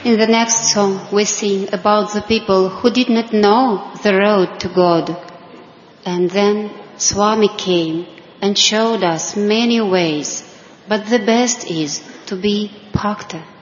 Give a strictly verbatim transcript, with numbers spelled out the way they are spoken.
In the next song, we sing about the people who did not know the road to God. And then Swami came and showed us many ways, but the best is to be Bhakta.